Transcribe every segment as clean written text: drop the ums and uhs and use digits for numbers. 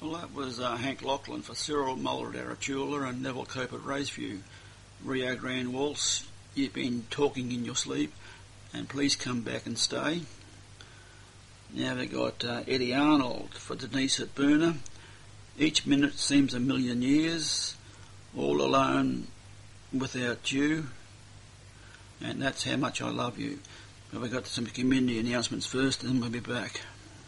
Well, that was Hank Lachlan for Cyril Muller at Arachula and Neville Cope at Raceview. Rio Grande Waltz, you've been talking in your sleep, and please come back and stay. Now we've got Eddie Arnold for Denise at Boona. Each minute seems a million years, all alone without you, and that's how much I love you. But we've got some community announcements first, and then we'll be back.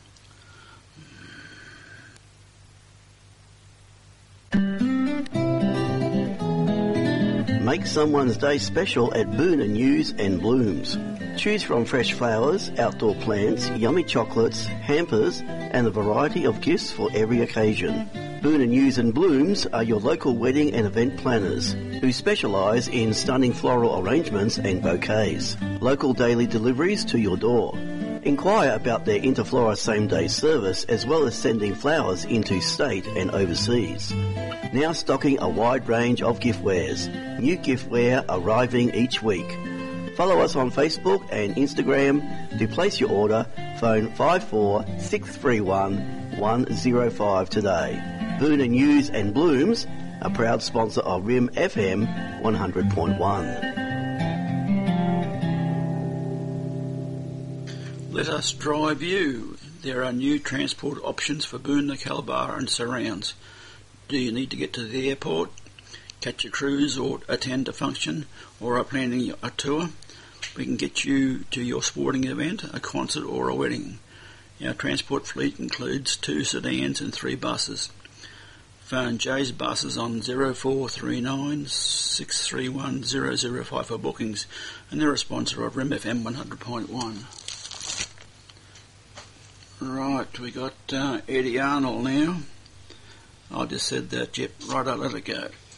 Make someone's day special at Boona News and Blooms. Choose from fresh flowers, outdoor plants, yummy chocolates, hampers, and a variety of gifts for every occasion. Boona News and Blooms are your local wedding and event planners who specialise in stunning floral arrangements and bouquets. Local daily deliveries to your door. Inquire about their Interflora same-day service as well as sending flowers into state and overseas. Now stocking a wide range of giftwares. New giftware arriving each week. Follow us on Facebook and Instagram. To place your order, phone 54 631 105 today. Boona News and Blooms, a proud sponsor of RIM FM 100.1. Let us drive you. There are new transport options for Boona, Calabar and surrounds. Do you need to get to the airport, catch a cruise or attend a function, or are planning a tour? We can get you to your sporting event, a concert or a wedding. Our transport fleet includes 2 sedans and 3 buses. Phone Jay's Buses on 0439 631 005 for bookings, and they're a sponsor of RIM FM 100.1. Right, we got Eddie Arnold now. I just said that, Jep. Right, I'll let it go.